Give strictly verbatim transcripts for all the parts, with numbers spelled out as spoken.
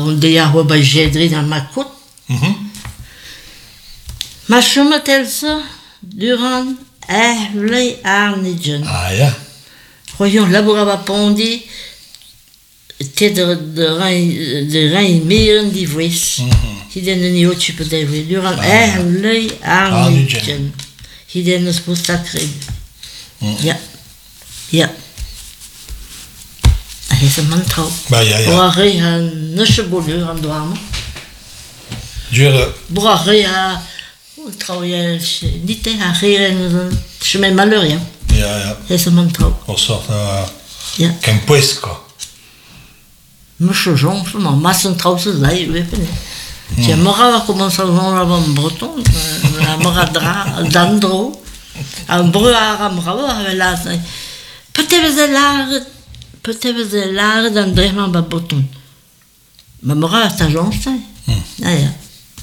on dit à quoi j'ai dans ma côte. Ma chemin tel ça durant les arnigen. Ah ja. Voyons labourava pondi t'es de de rein de rein miren die voice. Qui donne ni autre tu peux dire durant les arnigen. Qui donne ce pour sacré. Ja. Ja. Hij is een man trouw. Maar ja, ja. Waar hij een nusje bouleur aan dwame. Dure. Waar hij trouw je niet tegen haar een chemin malheur, ja. Ja, ja. Hij is een man trouw. On sort uh, ja. Qu'un pues, quoi. Monsieur Jean, non, ma son trouw se zei, weet je niet. Je mora va commencer à avoir un breton, la mora dra, dandro, un bruard à mora, avec la, peut-être c'est l'art. Peut-être c'est l'art d'un vraiment bas breton. Ma mora c'est Jean, ça. Ah ja.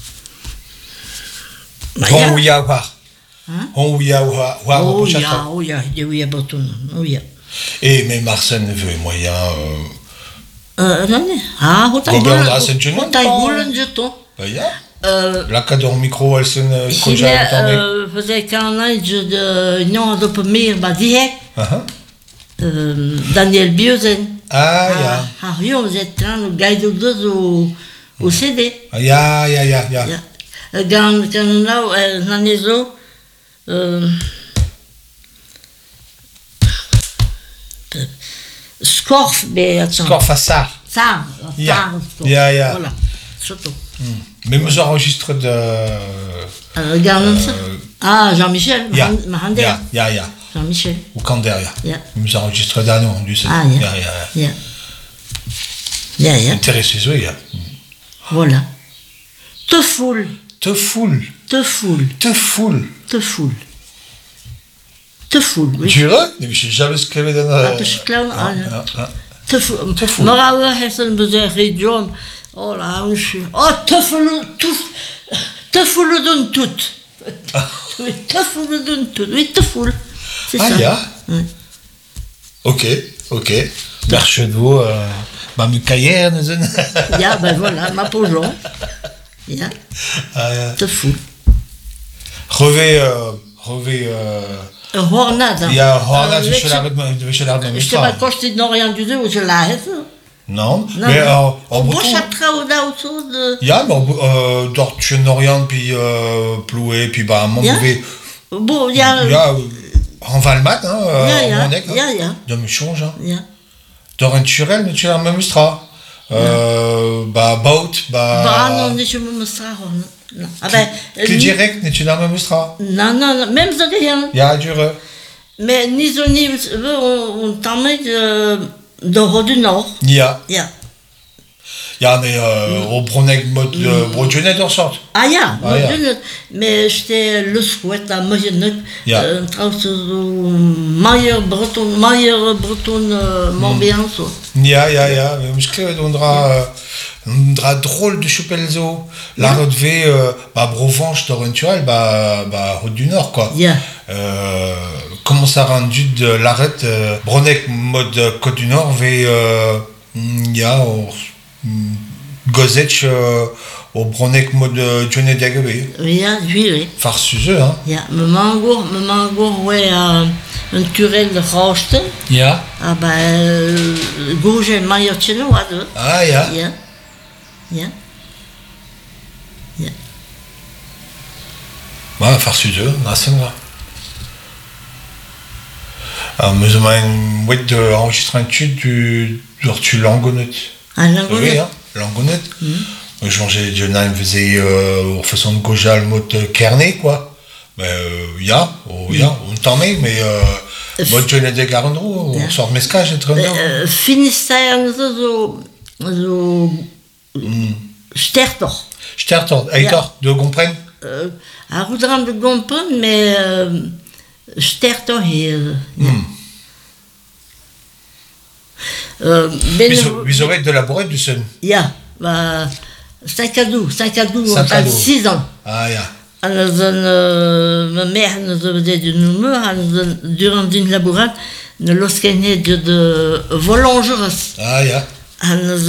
On ouïa voir. On ouïa voir. Oh ja, oh ja, je ouïa breton. Oh ja. Et mais Marcel ne veut moyen. Euh, non, non. Ah, où t'as eu boule? Où t'as eu boule un jeton? Bah ja. La cadre micro, elle se ne congèle. Euh, faisait qu'un âge de non de premier, bah direct. Uh, Daniel Biozen. Ah, ja. Ah, jo, we zijn aan het guide dus o o C D. Ja, ja, ja, ja. Dan kan nou dan is zo. Scorf bij het zo. Scorf à ça. Ça. Ja. Ja, ja. Voilà. Surtout. Mais mes enregistres de. Regarde ça. Ah, Jean-Michel. Ja. Ja, ja, ja. Jean-Michel. Ou Kander, ja. Ja. Nous enregistrons d'anneau, du C D. Ah, ja. Ja, ja, ja. Ja, ja. Intéressé, oui, ja. Voilà. Te foule. Te foule. Te foule. Te foule. Te foule. Te foule, oui. Tu vois? Je n'ai jamais scrévé dans la... Ah, je suis là. Te foule. Te foule. Maar we hebben bezig, John. Oh là, je suis... Oh, te foule, tout. Te foule d'un tout. Te foule d'un tout. Oui, te foule. C'est ah, ça. Ja. Oui. Ok, ok. Merchevaux, euh, ma mucaillère, nous en. Ja, ben voilà, ma pojon. Ja. Ah, ja. Te foule. Revez, euh, revez, euh... Een hornade. Ja, hornade, je l'ai avec ma, je l'ai avec ma Je sais pas, quand je t'ai rien du tout, je l'ai. Non, non, mais euh, en breton... On châtera là autour de... Ja, mais euh, d'Ortue Orient, puis euh, Ploué, puis bah, Montbouvet. Bon, il y a... Ja, en Valmat, hein, euh, ja, ja, en Monek, hein. Ja, ja. De Michonge, hein. Ja. Door een Turel, met je naar mijn mustra. Euh, bah, boat, bah... Bah, non, niet je mijn mustra, non. Ah ben... Plus direct, net je naar mijn mustra. Non, non, non, même ça rien. Ja, dure. Mais ni zo ni, on, on t'en met de... de Rode du Nord. Ja. Ja. Ja, mais euh, mm. Au Bronek, mode de mm. Brodjonnet, en sorte. Ah ja, ah, ja. Mais j'étais le souhait à Moyennet. Ja. Euh, trouwens, meilleur breton, meilleur breton, euh, m'ambiance. Mm. Ja, ja, ja. Misschien on dra, on dra drôle de Chopelzo. La Rode V, euh, bah, Brovanche, Torrentual, bah, bah, Rode du Nord, quoi. Ja. Euh, comment ça rendu de l'arrête, euh, Bronek, mode Côte du Nord, V, euh, ja, or, Gozech euh, au Bronek mode Johnny Diagabé. Oui, oui, oui. Farcuseux, hein. Ja, me mangour, me mangour, ouais, euh, un turel de Rosten. Ja. Ah ben, euh, gauche et meilleur chinois, deux. Ah, ja. Ja. Ja. Ja. Ouais, farcuseux, nassen, là. Alors, mais on a une boîte d'enregistrement du Dortu Langonnet. Ah, Langonnet. Oui, hein, Langonnet. Mm. J'ai dit, on faisait euh, façon de Gojal, mode Kerné, quoi. Mais il euh, y a, oh, mm. y a, on t'en met, mais euh, mode Johnny de Garandro, on sort de mescage, c'est très bien. Finistère, zo, zo, Stertor. Stertor, Eitor, de Gomprenne. À Roudran de Gomprenne, mais Stertor, hier. Vous aurez de la bourrette du Sun. Ja, bah, Saint-Cadou, Saint-Cadou, on a six ans. Ah, ja. En dan, mijn mère nous avait dit de nous, durant une labourade, nous lorsqu'elle est de Volangeres. Ah, ja.